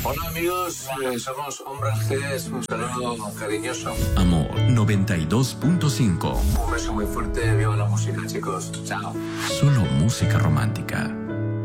Hola amigos, somos Hombre G, un saludo cariñoso. Amor 92.5. Un beso muy fuerte, viva la música chicos, chao. Solo música romántica.